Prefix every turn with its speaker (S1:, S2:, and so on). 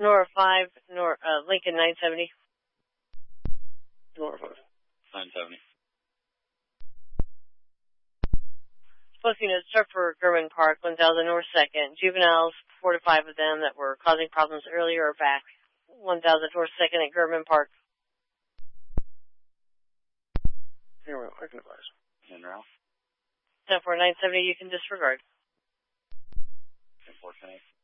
S1: Nora 5, Lincoln 970.
S2: Nora 5. 970.
S1: Posting a start for German Park, 1000 North 2nd. Juveniles, 4 to 5 of them that were causing problems earlier are back. 1000 North 2nd at German Park.
S2: Here we go. I can advise.
S3: In Ralph.
S1: 10-4, 970, you can disregard.
S3: 10-4, 10-8.